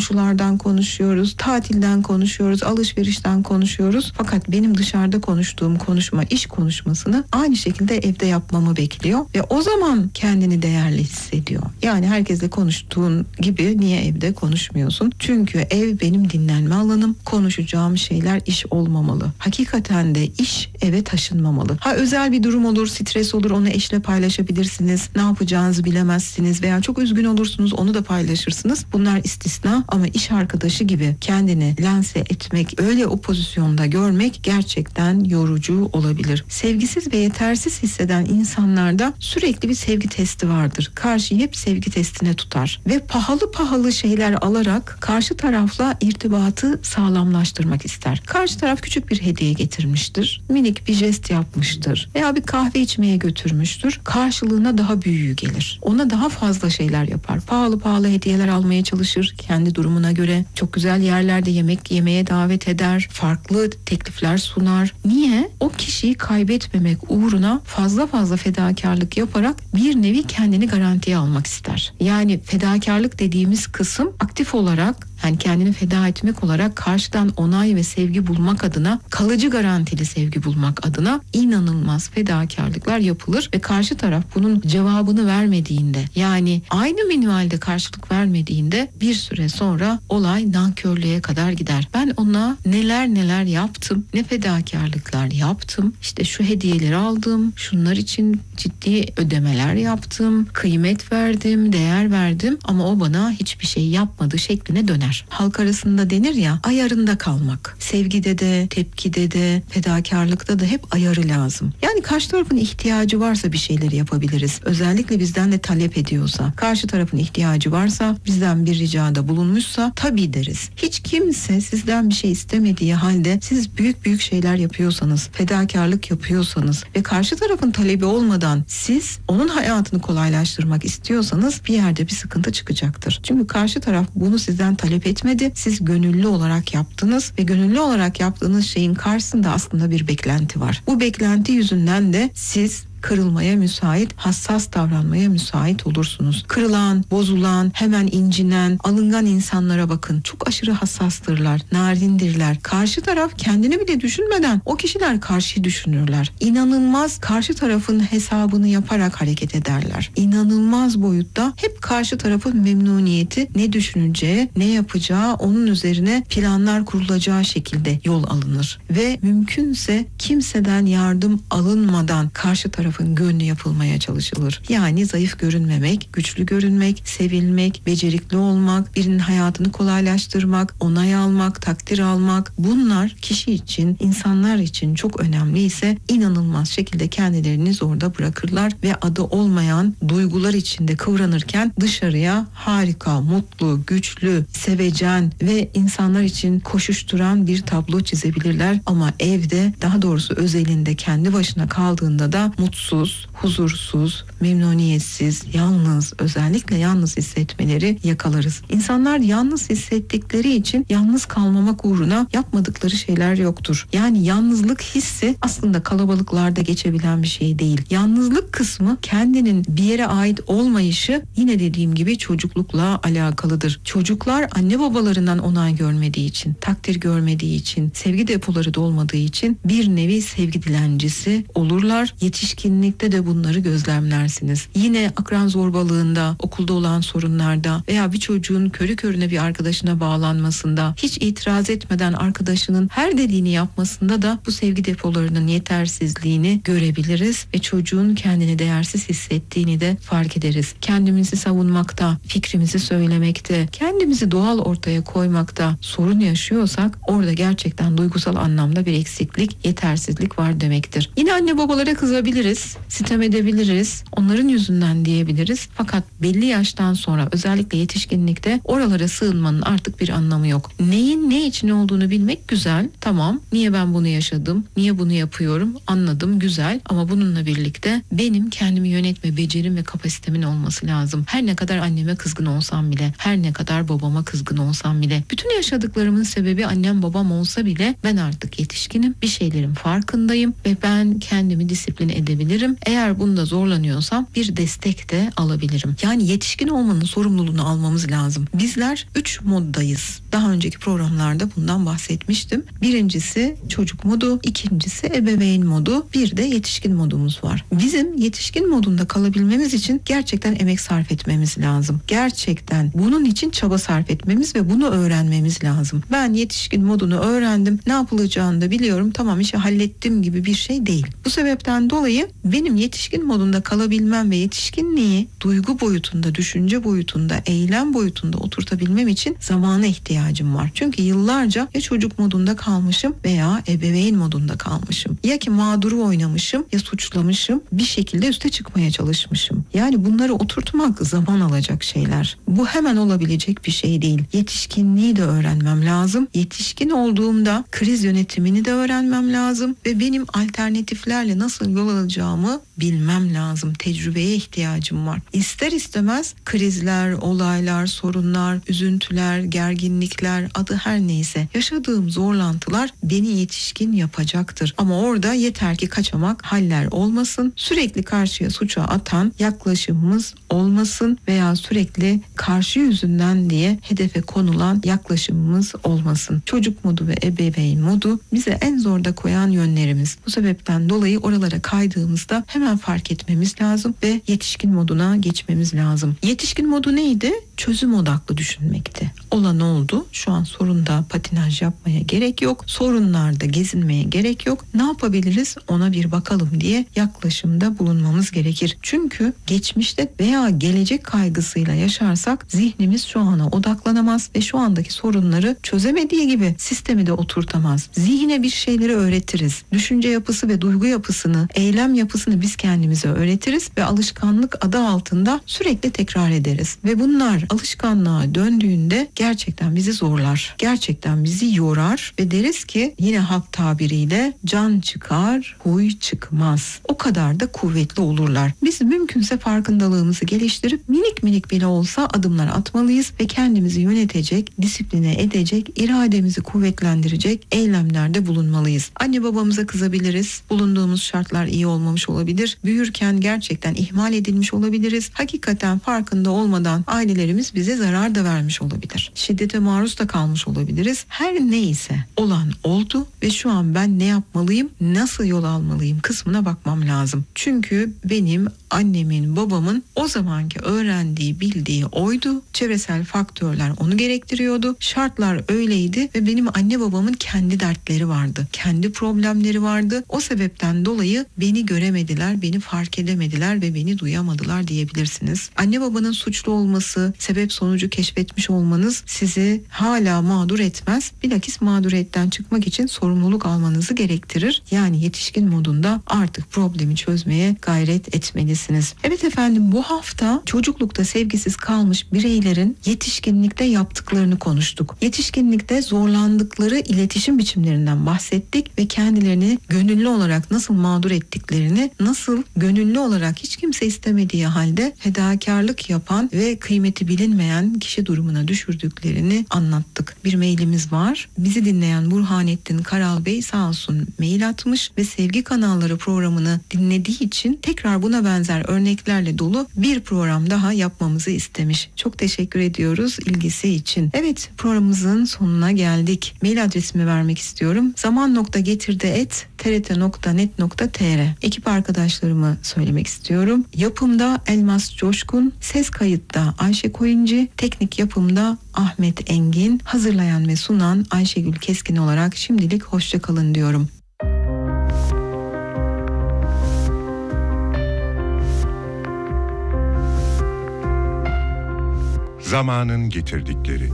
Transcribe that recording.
komşulardan konuşuyoruz, tatilden konuşuyoruz, alışverişten konuşuyoruz. Fakat benim dışarıda konuştuğum konuşma, iş konuşmasını aynı şekilde evde yapmamı bekliyor ve o zaman kendini değerli hissediyor. Yani herkesle konuştuğun gibi niye evde konuşmuyorsun? Çünkü ev benim dinlenme alanım. Konuşacağım şeyler iş olmamalı. Hakikaten de iş eve taşınmamalı. Ha, özel bir durum olur, stres olur, onu eşle paylaşabilirsiniz. Ne yapacağınızı bilemezsiniz veya çok üzgün olursunuz, onu da paylaşırsınız. Bunlar istisna ama iş arkadaşı gibi kendini lanse etmek, öyle o pozisyonda görmek gerçekten yorucu olabilir. Sevgisiz ve yetersiz hisseden insanlarda sürekli bir sevgi testi vardır. Karşıyı hep sevgi testine tutar ve pahalı pahalı şeyler alarak karşı tarafla irtibatı sağlamlaştırmak ister. Karşı taraf küçük bir hediye getirmiştir, minik bir jest yapmıştır veya bir kahve içmeye götürmüştür. Karşılığına daha büyüğü gelir. Ona daha fazla şeyler yapar. Pahalı pahalı hediyeler almaya çalışır kendi durumuna göre. Çok güzel yerlerde yemek yemeye davet eder. Farklı teklifler sunar. Niye? O kişiyi kaybetmemek uğruna fazla fazla fedakarlık yaparak bir nevi kendini garantiye almak ister. Yani fedakarlık dediğimiz kısım aktif olarak, yani kendini feda etmek olarak karşıdan onay ve sevgi bulmak adına, kalıcı garantili sevgi bulmak adına inanılmaz fedakarlıklar yapılır ve karşı taraf bunun cevabını vermediğinde, yani aynı minvalde karşılık vermediğinde bir süre sonra olay nankörlüğe kadar gider. Ben ona neler neler yaptım, ne fedakarlıklar yaptım, işte şu hediyeleri aldım, şunlar için ciddi ödemeler yaptım, kıymet verdim, değer verdim ama o bana hiçbir şey yapmadı şekline döner. Halk arasında denir ya, ayarında kalmak. Sevgide de, tepkide de, fedakarlıkta da hep ayarı lazım. Yani karşı tarafın ihtiyacı varsa bir şeyleri yapabiliriz. Özellikle bizden de talep ediyorsa, karşı tarafın ihtiyacı varsa, bizden bir ricada bulunmuşsa tabii deriz. Hiç kimse sizden bir şey istemediği halde siz büyük büyük şeyler yapıyorsanız, fedakarlık yapıyorsanız ve karşı tarafın talebi olmadan siz onun hayatını kolaylaştırmak istiyorsanız bir yerde bir sıkıntı çıkacaktır. Çünkü karşı taraf bunu sizden talep etmedi. Siz gönüllü olarak yaptınız ve gönüllü olarak yaptığınız şeyin karşısında aslında bir beklenti var. Bu beklenti yüzünden de siz kırılmaya müsait, hassas davranmaya müsait olursunuz. Kırılan, bozulan, hemen incinen, alıngan insanlara bakın. Çok aşırı hassastırlar, narindirler. Karşı taraf kendini bile düşünmeden o kişiler karşıyı düşünürler. İnanılmaz karşı tarafın hesabını yaparak hareket ederler. İnanılmaz boyutta hep karşı tarafın memnuniyeti, ne düşüneceği, ne yapacağı, onun üzerine planlar kurulacağı şekilde yol alınır. Ve mümkünse kimseden yardım alınmadan karşı tarafın gönlü yapılmaya çalışılır. Yani zayıf görünmemek, güçlü görünmek, sevilmek, becerikli olmak, birinin hayatını kolaylaştırmak, onay almak, takdir almak, bunlar kişi için, insanlar için çok önemliyse inanılmaz şekilde kendilerini orada bırakırlar ve adı olmayan duygular içinde kıvranırken dışarıya harika, mutlu, güçlü, sevecen ve insanlar için koşuşturan bir tablo çizebilirler. Ama evde, daha doğrusu özelinde kendi başına kaldığında da mutsuz, huzursuz, memnuniyetsiz, yalnız, özellikle yalnız hissetmeleri yakalarız. İnsanlar yalnız hissettikleri için yalnız kalmamak uğruna yapmadıkları şeyler yoktur. Yani yalnızlık hissi aslında kalabalıklarda geçebilen bir şey değil. Yalnızlık kısmı kendinin bir yere ait olmayışı, yine dediğim gibi çocuklukla alakalıdır. Çocuklar anne babalarından onay görmediği için, takdir görmediği için, sevgi depoları dolmadığı için bir nevi sevgi dilencisi olurlar. Yetişkinlikte de bunları gözlemlersiniz. Yine akran zorbalığında, okulda olan sorunlarda veya bir çocuğun körü körüne bir arkadaşına bağlanmasında, hiç itiraz etmeden arkadaşının her dediğini yapmasında da bu sevgi depolarının yetersizliğini görebiliriz ve çocuğun kendini değersiz hissettiğini de fark ederiz. Kendimizi savunmakta, fikrimizi söylemekte, kendimizi doğal ortaya koymakta sorun yaşıyorsak orada gerçekten duygusal anlamda bir eksiklik, yetersizlik var demektir. Yine anne babalara kızabiliriz, sitem edebiliriz, onların yüzünden diyebiliriz. Fakat belli yaştan sonra, özellikle yetişkinlikte, oralara sığınmanın artık bir anlamı yok. Neyin ne için olduğunu bilmek güzel, tamam. Niye ben bunu yaşadım, niye bunu yapıyorum, anladım, güzel. Ama bununla birlikte benim kendimi yönetme becerim ve kapasitemin olması lazım. Her ne kadar anneme kızgın olsam bile, her ne kadar babama kızgın olsam bile, bütün yaşadıklarımın sebebi annem babam olsa bile ben artık yetişkinim, bir şeylerin farkındayım ve ben kendimi disiplin edebilirim. Eğer bunda zorlanıyorsam istemiyorsam bir destek de alabilirim. Yani yetişkin olmanın sorumluluğunu almamız lazım. Bizler 3 moddayız. Daha önceki programlarda bundan bahsetmiştim. Birincisi çocuk modu, ikincisi ebeveyn modu, bir de yetişkin modumuz var. Bizim yetişkin modunda kalabilmemiz için gerçekten emek sarf etmemiz lazım. Gerçekten bunun için çaba sarf etmemiz ve bunu öğrenmemiz lazım. Ben yetişkin modunu öğrendim, ne yapılacağını da biliyorum, tamam işi hallettim gibi bir şey değil. Bu sebepten dolayı benim yetişkin modunda kalabilmem ve yetişkinliği duygu boyutunda, düşünce boyutunda, eylem boyutunda oturtabilmem için zamana ihtiyacım var. Çünkü yıllarca ya çocuk modunda kalmışım veya ebeveyn modunda kalmışım. Ya ki mağduru oynamışım ya suçlamışım, bir şekilde üste çıkmaya çalışmışım. Yani bunları oturtmak zaman alacak şeyler. Bu hemen olabilecek bir şey değil. Yetişkinliği de öğrenmem lazım. Yetişkin olduğumda kriz yönetimini de öğrenmem lazım ve benim alternatiflerle nasıl yol alacağımı bilmem lazım. Tecrübeye ihtiyacım var. İster istemez krizler, olaylar, sorunlar, üzüntüler, gerginlikler, adı her neyse, yaşadığım zorlantılar beni yetişkin yapacaktır. Ama orada yeter ki kaçamak haller olmasın. Sürekli karşıya suça atan yaklaşımımız olmasın veya sürekli karşı yüzünden diye hedefe konulan yaklaşımımız olmasın. Çocuk modu ve ebeveyn modu bize en zorda koyan yönlerimiz. Bu sebepten dolayı oralara kaydığımızda hemen fark etmemiz lazım ve yetişkin moduna geçmemiz lazım. Yetişkin modu neydi? Çözüm odaklı düşünmekti. Olan oldu. Şu an sorunda patinaj yapmaya gerek yok. Sorunlarda gezinmeye gerek yok. Ne yapabiliriz? Ona bir bakalım diye yaklaşımda bulunmamız gerekir. Çünkü geçmişte veya gelecek kaygısıyla yaşarsak zihnimiz şu ana odaklanamaz ve şu andaki sorunları çözemediği gibi sistemi de oturtamaz. Zihne bir şeyleri öğretiriz. Düşünce yapısı ve duygu yapısını, eylem yapısını biz kendimize öğretiriz ve alışkanlık adı altında sürekli tekrar ederiz. Ve bunlar alışkanlığa döndüğünde gerçekten bizi zorlar. Gerçekten bizi yorar ve deriz ki yine halk tabiriyle can çıkar, huy çıkmaz. O kadar da kuvvetli olurlar. Biz mümkünse farkındalığımızı geliştirip minik minik bile olsa adımlar atmalıyız ve kendimizi yönetecek, disipline edecek, irademizi kuvvetlendirecek eylemlerde bulunmalıyız. Anne babamıza kızabiliriz. Bulunduğumuz şartlar iyi olmamış olabilir. Büyürken gerçekten ihmal edilmiş olabiliriz. Hakikaten farkında olmadan ailelerimiz bize zarar da vermiş olabilir. Şiddete maruz da kalmış olabiliriz. Her neyse olan oldu ve şu an ben ne yapmalıyım, nasıl yol almalıyım kısmına bakmam lazım. Çünkü benim annemin, babamın o zamanki öğrendiği, bildiği oydu. Çevresel faktörler onu gerektiriyordu. Şartlar öyleydi ve benim anne babamın kendi dertleri vardı. Kendi problemleri vardı. O sebepten dolayı beni göremediler, beni fark edemediler ve beni duyamadılar diyebilirsiniz. Anne babanın suçlu olması, sebep sonucu keşfetmiş olmanız sizi hala mağdur etmez. Bilakis mağduriyetten çıkmak için sorumluluk almanızı gerektirir. Yani yetişkin modunda artık problemi çözmeye gayret etmelisiniz. Evet efendim, bu hafta çocuklukta sevgisiz kalmış bireylerin yetişkinlikte yaptıklarını konuştuk. Yetişkinlikte zorlandıkları iletişim biçimlerinden bahsettik ve kendilerini gönüllü olarak nasıl mağdur ettiklerini, nasıl gönüllü olarak hiç kimse istemediği halde fedakarlık yapan ve kıymeti bilinmeyen kişi durumuna düşürdüklerini anlattık. Bir mailimiz var. Bizi dinleyen Burhanettin Karal Bey sağ olsun mail atmış ve Sevgi Kanalları programını dinlediği için tekrar buna benzer örneklerle dolu bir program daha yapmamızı istemiş. Çok teşekkür ediyoruz ilgisi için. Evet, programımızın sonuna geldik. Mail adresimi vermek istiyorum. zaman.getirde@trt.net.tr. Ekip arkadaşlarımı söylemek istiyorum. Yapımda Elmas Coşkun, ses kayıtta Ayşe Koyuncu, teknik yapımda Ahmet Engin, hazırlayan ve sunan Ayşegül Keskin olarak şimdilik hoşça kalın diyorum. Zamanın getirdikleri.